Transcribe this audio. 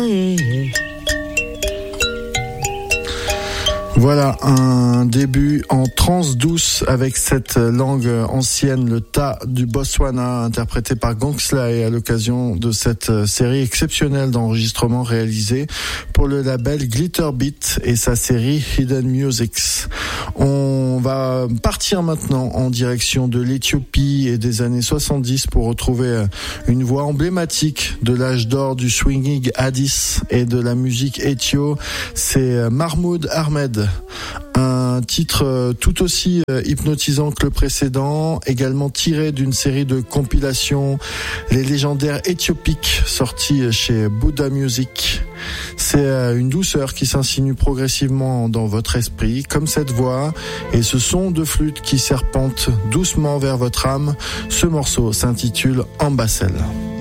Voilà un début en trance douce avec cette langue ancienne, le Ta du Botswana, interprété par Gongslay à l'occasion de cette série exceptionnelle d'enregistrements réalisés pour le label Glitterbeat et sa série Hidden Musics. On va partir maintenant en direction de l'Éthiopie et des années 70 pour retrouver une voix emblématique de l'âge d'or du swinging Addis et de la musique éthio. C'est Mahmoud Ahmed. Un titre tout aussi hypnotisant que le précédent, également tiré d'une série de compilations, les légendaires éthiopiques, sortis chez Buddha Music. C'est une douceur qui s'insinue progressivement dans votre esprit, comme cette voix et ce son de flûte qui serpente doucement vers votre âme. Ce morceau s'intitule Ambassel.